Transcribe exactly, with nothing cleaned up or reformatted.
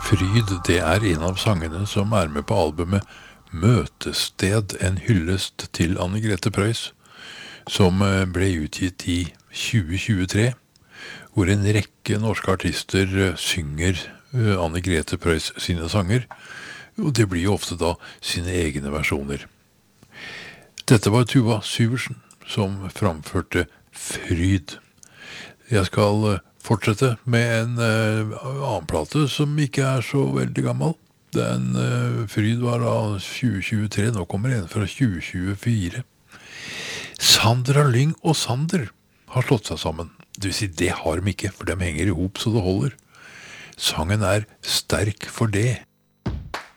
Fryd, det er en av sangene som er med på albumet Møtested, en hyllest til Anne-Grete Preus, som ble utgitt i tjue tjuetre, hvor en rekke norske artister synger Anne-Grete Preus sine sanger, og det blir jo ofte da sine egne versjoner. Dette var Tuva Syversen som framførte Fryd. Jeg skal fortsette med en uh, annen plate som ikke er så veldig gammel. Den uh, Fryd var da tjue tjuetre, nå kommer en fra tjue tjuefire. Sandra Lyng og Sander har slått seg sammen. Det vil si, det har de ikke, for de henger ihop så det holder. Sangen er Sterk for det.